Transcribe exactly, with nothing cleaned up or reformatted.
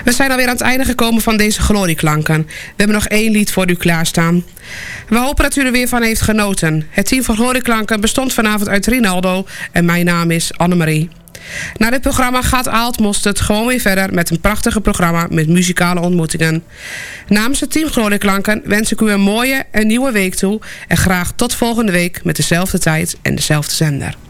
We zijn alweer aan het einde gekomen van deze glorieklanken. We hebben nog één lied voor u klaarstaan. We hopen dat u er weer van heeft genoten. Het team van glorieklanken bestond vanavond uit Rinaldo en mijn naam is Annemarie. Na dit programma gaat Aalt Mostert gewoon weer verder met een prachtige programma met muzikale ontmoetingen. Namens het team Glorieklanken wens ik u een mooie en nieuwe week toe en graag tot volgende week met dezelfde tijd en dezelfde zender.